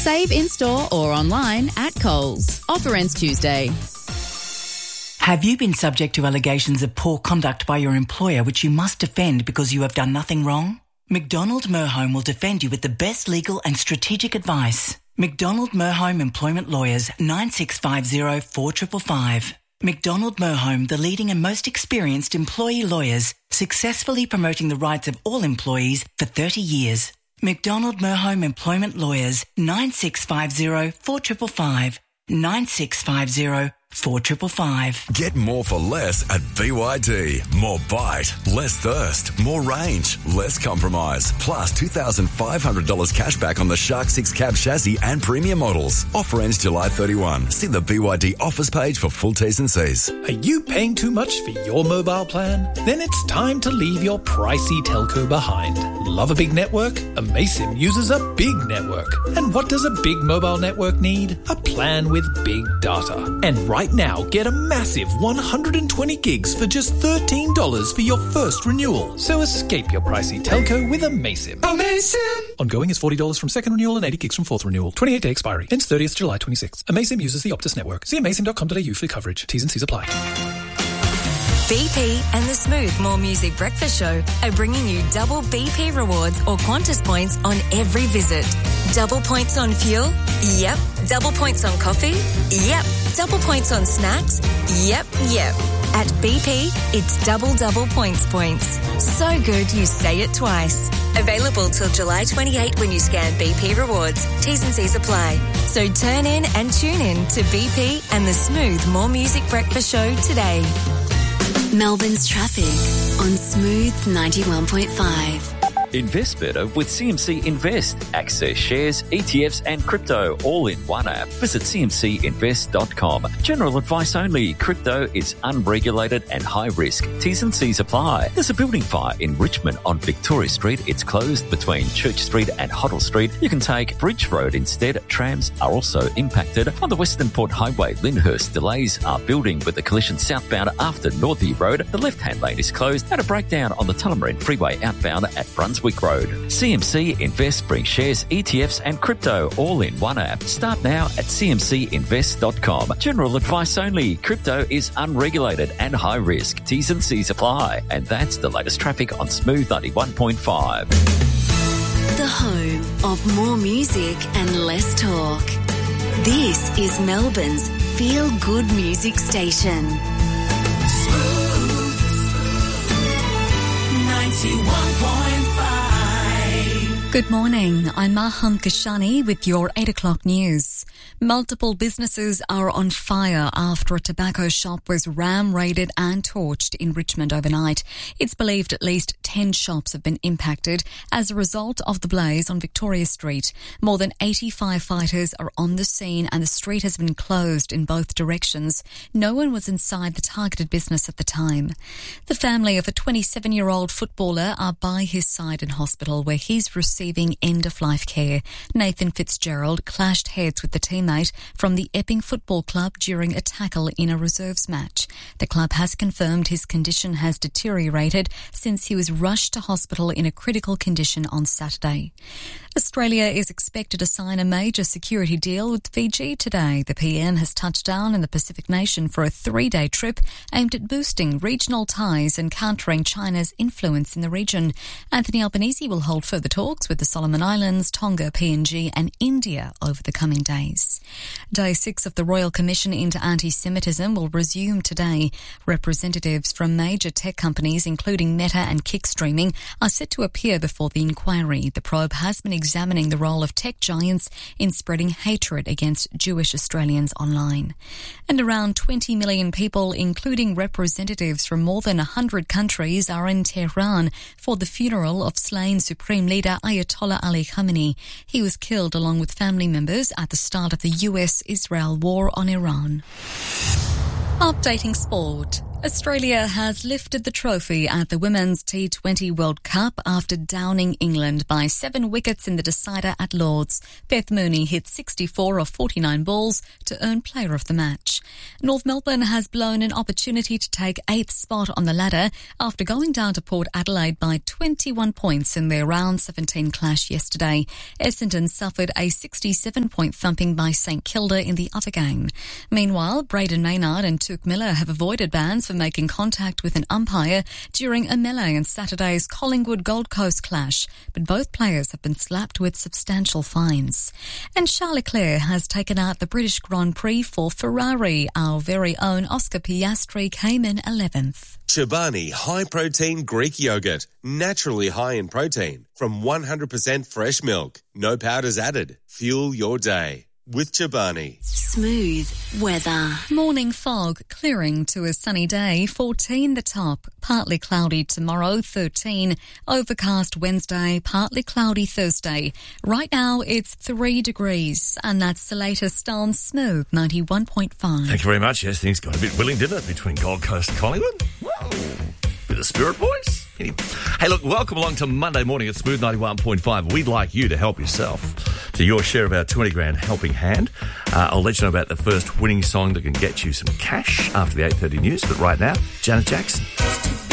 Save in-store or online at Coles. Offer ends Tuesday. Have you been subject to allegations of poor conduct by your employer which you must defend because you have done nothing wrong? McDonald Merhome will defend you with the best legal and strategic advice. McDonald Merhome Employment Lawyers, 9650 4555. McDonald Merhome, the leading and most experienced employee lawyers, successfully promoting the rights of all employees for 30 years. McDonald Merhome Employment Lawyers, 9650 4555. 9650 4555. Get more for less at BYD. More bite, less thirst, more range, less compromise. Plus $2,500 cash back on the Shark 6 cab chassis and premium models. Offer ends July 31. See the BYD offers page for full T's and C's. Are you paying too much for your mobile plan? Then it's time to leave your pricey telco behind. Love a big network? Amaysim uses a big network. And what does a big mobile network need? A plan with big data. And right now, get a massive 120 gigs for just $13 for your first renewal. So escape your pricey telco with Amaysim. Amaysim! Ongoing is $40 from second renewal and 80 gigs from fourth renewal. 28-day expiry. Ends 30th July 26. Amaysim uses the Optus network. See amaysim.com.au for coverage. T's and C's apply. BP and the Smooth More Music Breakfast Show are bringing you double BP rewards or Qantas points on every visit. Double points on fuel? Yep. Double points on coffee? Yep. Double points on snacks? Yep. At BP, it's double points. So good you say it twice. Available till July 28 when you scan BP rewards. T's and C's apply. So turn in and tune in to BP and the Smooth More Music Breakfast Show today. Melbourne's traffic on Smooth 91.5. Invest better with CMC Invest. Access shares, ETFs and crypto all in one app. Visit cmcinvest.com. General advice only. Crypto is unregulated and high risk. T's and C's apply. There's a building fire in Richmond on Victoria Street. It's closed between Church Street and Hoddle Street. You can take Bridge Road instead. Trams are also impacted. On the Western Port Highway, Lyndhurst, delays are building with the collision southbound after Northview Road. The left-hand lane is closed and a breakdown on the Tullamarine Freeway outbound at Brunswick Road. CMC Invest brings shares, ETFs and crypto all in one app. Start now at cmcinvest.com. General advice only. Crypto is unregulated and high risk. T's and C's apply. And that's the latest traffic on Smooth 91.5. The home of more music and less talk. This is Melbourne's feel-good music station. Smooth 91.5. Good morning. I'm Maham Kashani with your 8 o'clock news. Multiple businesses are on fire after a tobacco shop was ram-raided and torched in Richmond overnight. It's believed at least 10 shops have been impacted as a result of the blaze on Victoria Street. More than 80 firefighters are on the scene and the street has been closed in both directions. No one was inside the targeted business at the time. The family of a 27-year-old footballer are by his side in hospital where he's receiving end-of-life care. Nathan Fitzgerald clashed heads with the teammate from the Epping Football Club during a tackle in a reserves match. The club has confirmed his condition has deteriorated since he was rushed to hospital in a critical condition on Saturday. Australia is expected to sign a major security deal with Fiji today. The PM has touched down in the Pacific nation for a 3-day trip aimed at boosting regional ties and countering China's influence in the region. Anthony Albanese will hold further talks with the Solomon Islands, Tonga, PNG and India over the coming days. Day 6 of the Royal Commission into Anti-Semitism will resume today. Representatives from major tech companies, including Meta and Kickstreaming, are set to appear before the inquiry. The probe has been examining the role of tech giants in spreading hatred against Jewish Australians online. And around 20 million people, including representatives from more than 100 countries, are in Tehran for the funeral of slain Supreme Leader Ayatollah Ali Khamenei. He was killed along with family members at the start of the US-Israel war on Iran. Updating sport. Australia has lifted the trophy at the Women's T20 World Cup after downing England by 7 wickets in the decider at Lord's. Beth Mooney hit 64 of 49 balls to earn Player of the Match. North Melbourne has blown an opportunity to take 8th spot on the ladder after going down to Port Adelaide by 21 points in their round 17 clash yesterday. Essendon suffered a 67-point thumping by St Kilda in the other game. Meanwhile, Braden Maynard and Touk Miller have avoided bans for making contact with an umpire during a melee in Saturday's Collingwood-Gold Coast clash, but both players have been slapped with substantial fines. And Charles Leclerc has taken out the British Grand Prix for Ferrari. Our very own Oscar Piastri came in 11th. Chobani high-protein Greek yogurt, naturally high in protein, from 100% fresh milk. No powders added. Fuel your day with Chobani. Smooth weather. Morning fog, clearing to a sunny day, 14 the top. Partly cloudy tomorrow, 13. Overcast Wednesday, partly cloudy Thursday. Right now it's 3 degrees, and that's the latest on Smooth 91.5. Thank you very much. Yes, things got a bit willing, didn't it, between Gold Coast and Collingwood? Whoa. Bit of spirit, boys. Hey, look, welcome along to Monday morning at Smooth 91.5. We'd like you to help yourself to your share of our 20 grand helping hand. I'll let you know about the first winning song that can get you some cash after the 8:30 news. But right now, Janet Jackson.